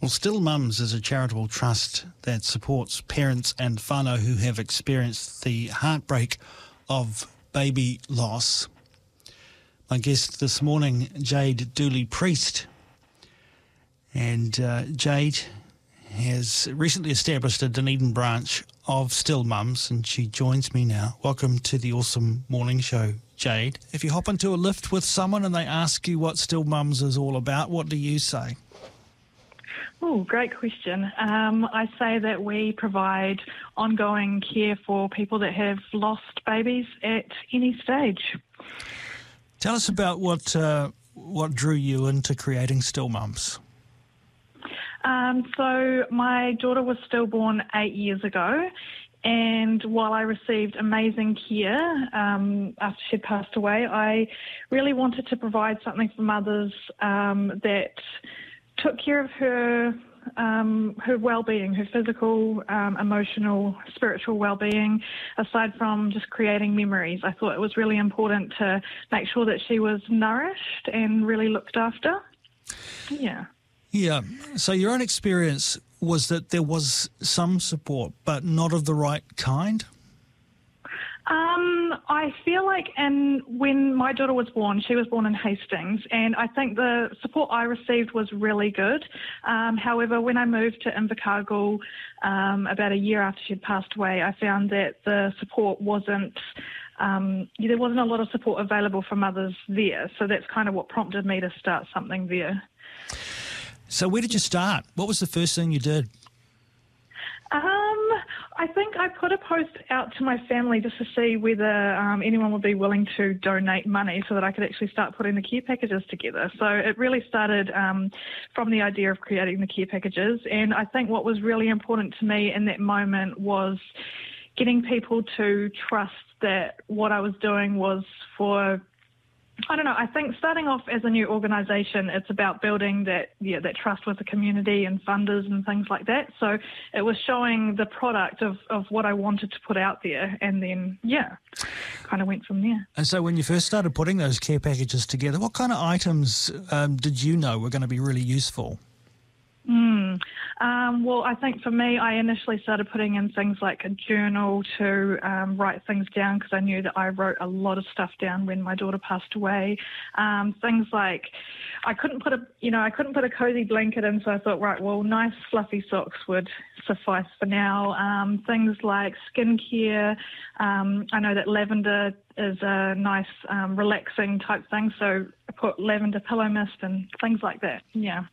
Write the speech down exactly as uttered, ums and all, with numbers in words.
Well, Still Mums is a charitable trust that supports parents and whānau who have experienced the heartbreak of baby loss. My guest this morning, Jade Dooley-Priest. And uh, Jade has recently established a Dunedin branch of Still Mums, and she joins me now. Welcome to the Awesome Morning Show, Jade. If you hop into a lift with someone and they ask you what Still Mums is all about, what do you say? Oh, great question. Um, I say that we provide ongoing care for people that have lost babies at any stage. Tell us about what uh, what drew you into creating Still Mums. Um, so my daughter was stillborn eight years ago, and while I received amazing care um, after she'd passed away, I really wanted to provide something for mothers um, that took care of her um, her well-being, her physical, um, emotional, spiritual well-being, aside from just creating memories. I thought it was really important to make sure that she was nourished and really looked after. Yeah. Yeah. So your own experience was that there was some support, but not of the right kind? Um, I feel like in, when my daughter was born, she was born in Hastings, and I think the support I received was really good. Um, however, when I moved to Invercargill um, about a year after she'd passed away, I found that the support wasn't, um, there wasn't a lot of support available for mothers there. So that's kind of what prompted me to start something there. So where did you start? What was the first thing you did? Um, I think I put a post out to my family just to see whether um, anyone would be willing to donate money so that I could actually start putting the care packages together. So it really started um, from the idea of creating the care packages. And I think what was really important to me in that moment was getting people to trust that what I was doing was for, I don't know, I think starting off as a new organisation, it's about building that yeah, that trust with the community and funders and things like that. So it was showing the product of, of what I wanted to put out there, and then, yeah, kind of went from there. And so when you first started putting those care packages together, what kind of items um, did you know were going to be really useful? Mm. Um, well, I think for me, I initially started putting in things like a journal to um, write things down, because I knew that I wrote a lot of stuff down when my daughter passed away. Um, things like I couldn't put a, you know, I couldn't put a cozy blanket in, so I thought, right, well, nice fluffy socks would suffice for now. Um, things like skincare. Um, I know that lavender is a nice um, relaxing type thing, so I put lavender pillow mist and things like that. Yeah.